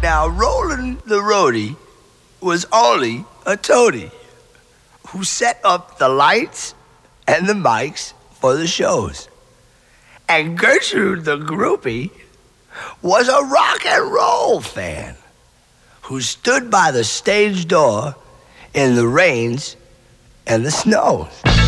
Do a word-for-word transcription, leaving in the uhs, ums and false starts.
Now, Roland the roadie was only a toady who set up the lights and the mics for the shows. And Gertrude the groupie was a rock and roll fan who stood by the stage door in the rains and the snows.